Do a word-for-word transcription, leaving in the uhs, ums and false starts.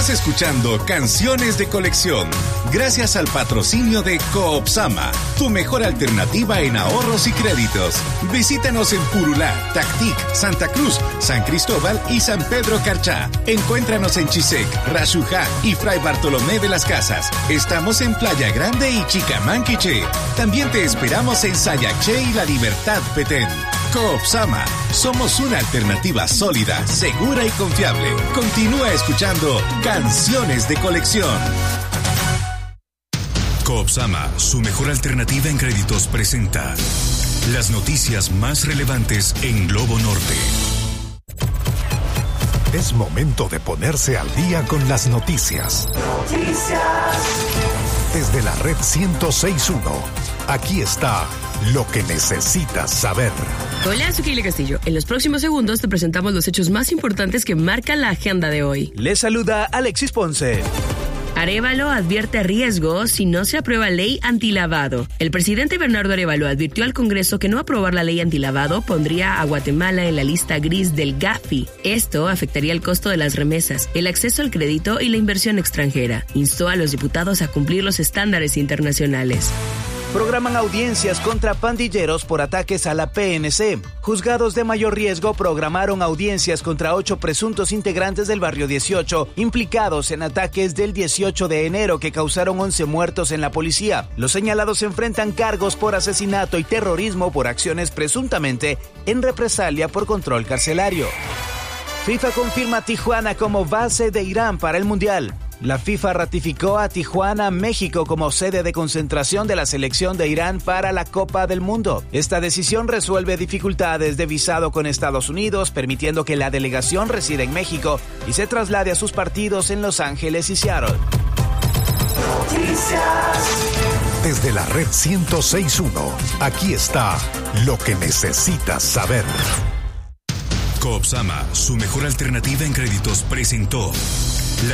Estás escuchando Canciones de Colección, gracias al patrocinio de Coopsama, tu mejor alternativa en ahorros y créditos. Visítanos en Purulá, Tactic, Santa Cruz, San Cristóbal y San Pedro Carchá. Encuéntranos en Chisec, Rashujá y Fray Bartolomé de las Casas. Estamos en Playa Grande y Chicamanquiche. También te esperamos en Sayaché y La Libertad, Petén. Coopsama, somos una alternativa sólida, segura y confiable. Continúa escuchando Canciones de Colección. Coopsama, su mejor alternativa en créditos, presenta las noticias más relevantes en Globo Norte. Es momento de ponerse al día con las noticias. Noticias. Desde la red ciento seis punto uno, aquí está lo que necesitas saber. Hola, soy Keila Castillo. En los próximos segundos te presentamos los hechos más importantes que marcan la agenda de hoy. Les saluda Alexis Ponce. Arévalo advierte riesgos si no se aprueba ley antilavado. El presidente Bernardo Arévalo advirtió al Congreso que no aprobar la ley antilavado pondría a Guatemala en la lista gris del Gafi. Esto afectaría el costo de las remesas, el acceso al crédito y la inversión extranjera. Instó a los diputados a cumplir los estándares internacionales. Programan audiencias contra pandilleros por ataques a la P N C. Juzgados de mayor riesgo programaron audiencias contra ocho presuntos integrantes del barrio dieciocho implicados en ataques del dieciocho de enero que causaron once muertos en la policía. Los señalados enfrentan cargos por asesinato y terrorismo por acciones presuntamente en represalia por control carcelario. FIFA confirma a Tijuana como base de Irán para el Mundial. La FIFA ratificó a Tijuana, México, como sede de concentración de la selección de Irán para la Copa del Mundo. Esta decisión resuelve dificultades de visado con Estados Unidos, permitiendo que la delegación resida en México y se traslade a sus partidos en Los Ángeles y Seattle. Noticias. Desde la red ciento seis punto uno, aquí está lo que necesitas saber. Coopsama, su mejor alternativa en créditos, presentó